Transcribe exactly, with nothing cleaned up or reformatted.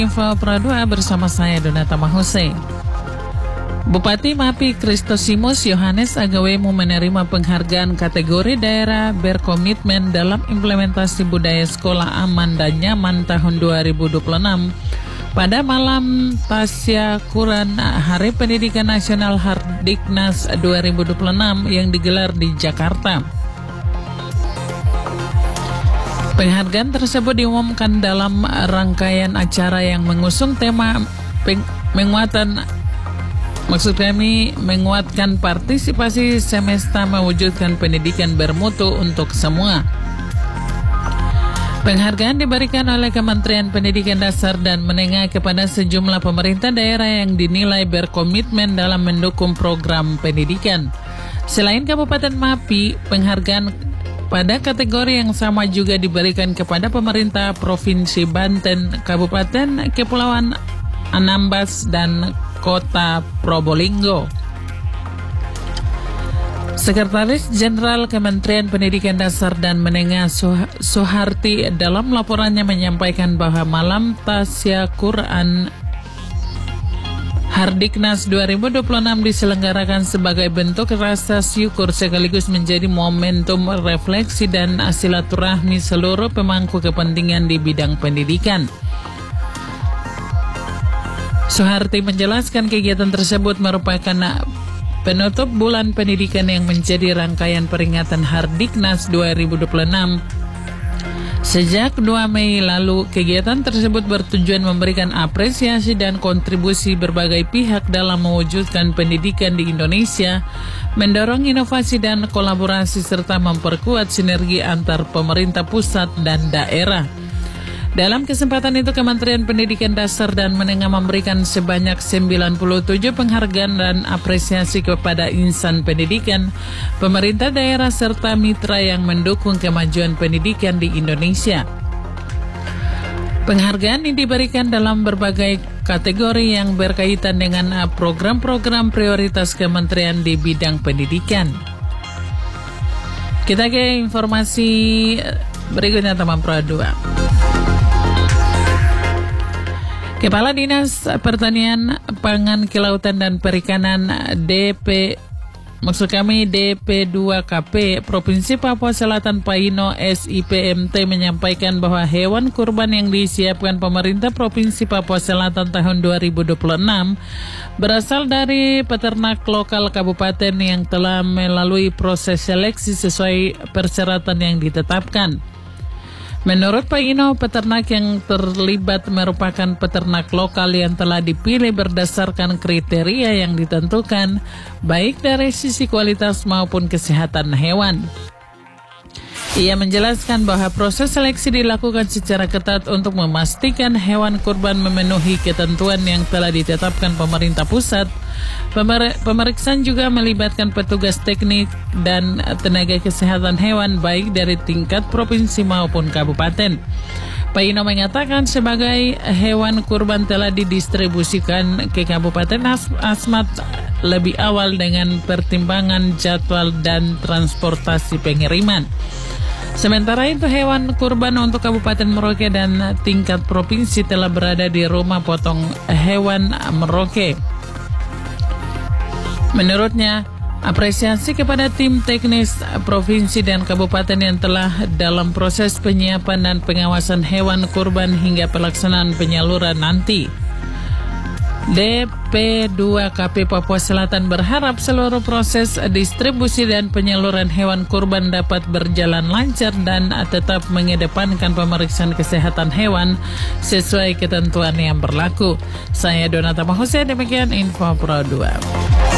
Info Pro dua bersama saya Donata Mahuse. Bupati Mapi Kristosimus Yohanes Agawemu menerima penghargaan kategori daerah berkomitmen dalam implementasi budaya sekolah aman dan nyaman tahun dua ribu dua puluh enam pada malam tasyakuran Hari Pendidikan Nasional Hardiknas dua ribu dua puluh enam yang digelar di Jakarta. Penghargaan tersebut diumumkan dalam rangkaian acara yang mengusung tema peng- menguatan maksud kami menguatkan partisipasi semesta mewujudkan pendidikan bermutu untuk semua. Penghargaan diberikan oleh Kementerian Pendidikan Dasar dan Menengah kepada sejumlah pemerintah daerah yang dinilai berkomitmen dalam mendukung program pendidikan. Selain Kabupaten Mapi, penghargaan pada kategori yang sama juga diberikan kepada pemerintah Provinsi Banten, Kabupaten Kepulauan Anambas, dan Kota Probolinggo. Sekretaris Jenderal Kementerian Pendidikan Dasar dan Menengah Soeharti dalam laporannya menyampaikan bahwa malam tasyakuran Hardiknas dua ribu dua puluh enam diselenggarakan sebagai bentuk rasa syukur sekaligus menjadi momentum refleksi dan silaturahmi seluruh pemangku kepentingan di bidang pendidikan. Soeharti menjelaskan kegiatan tersebut merupakan penutup bulan pendidikan yang menjadi rangkaian peringatan Hardiknas dua ribu dua puluh enam. Sejak dua Mei lalu, kegiatan tersebut bertujuan memberikan apresiasi dan kontribusi berbagai pihak dalam mewujudkan pendidikan di Indonesia, mendorong inovasi dan kolaborasi serta memperkuat sinergi antar pemerintah pusat dan daerah. Dalam kesempatan itu, Kementerian Pendidikan Dasar dan Menengah memberikan sebanyak sembilan puluh tujuh penghargaan dan apresiasi kepada insan pendidikan, pemerintah daerah serta mitra yang mendukung kemajuan pendidikan di Indonesia. Penghargaan ini diberikan dalam berbagai kategori yang berkaitan dengan program-program prioritas kementerian di bidang pendidikan. Kita ke informasi berikutnya, teman Pro dua. Kepala Dinas Pertanian, Pangan, Kelautan dan Perikanan D P maksud kami D P dua K P Provinsi Papua Selatan Paino S I P M T menyampaikan bahwa hewan kurban yang disiapkan pemerintah Provinsi Papua Selatan tahun dua ribu dua puluh enam berasal dari peternak lokal kabupaten yang telah melalui proses seleksi sesuai persyaratan yang ditetapkan. Menurut Pak Ino, peternak yang terlibat merupakan peternak lokal yang telah dipilih berdasarkan kriteria yang ditentukan, baik dari sisi kualitas maupun kesehatan hewan. Ia menjelaskan bahwa proses seleksi dilakukan secara ketat untuk memastikan hewan kurban memenuhi ketentuan yang telah ditetapkan pemerintah pusat. Pemer- pemeriksaan juga melibatkan petugas teknik dan tenaga kesehatan hewan baik dari tingkat provinsi maupun kabupaten. Pak Ino mengatakan sebagai hewan kurban telah didistribusikan ke Kabupaten As- Asmat lebih awal dengan pertimbangan jadwal dan transportasi pengiriman. Sementara itu hewan kurban untuk Kabupaten Merauke dan tingkat provinsi telah berada di rumah potong hewan Merauke. Menurutnya, apresiasi kepada tim teknis provinsi dan kabupaten yang telah dalam proses penyiapan dan pengawasan hewan kurban hingga pelaksanaan penyaluran nanti. D P dua K P Papua Selatan berharap seluruh proses distribusi dan penyaluran hewan kurban dapat berjalan lancar dan tetap mengedepankan pemeriksaan kesehatan hewan sesuai ketentuan yang berlaku. Saya Donata Mahuse, demikian Info Pro dua.